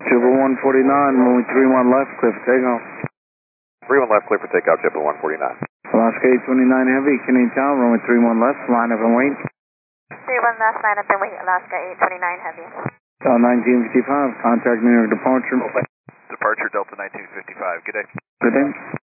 Triple 149, moving 31 left, clear for takeoff. 31 left, clear for takeoff, Triple 149. Alaska 829 Heavy, Canadian Tower, runway 31 left, line up and wait. 31 left, line up and wait, Alaska 829 Heavy. 1955, contact New York departure. Departure Delta 1955, good day. Good day.